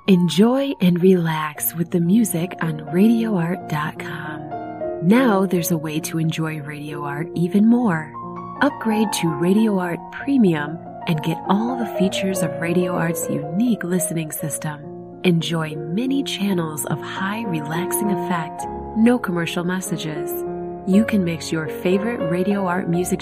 Enjoy and relax with the music on RadioArt.com. Now there's a way to enjoy Radio Art even more. Upgrade to Radio Art Premium and get all the features of Radio Art's unique listening system. Enjoy many channels of high relaxing effect, no commercial messages. You can mix your favorite Radio Art music